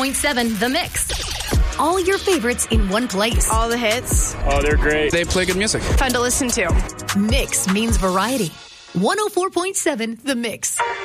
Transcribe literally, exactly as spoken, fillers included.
point seven The Mix. All your favorites in one place. All the hits. Oh, they're great. They play good music. Fun to listen to. Mix means variety. one oh four point seven The Mix.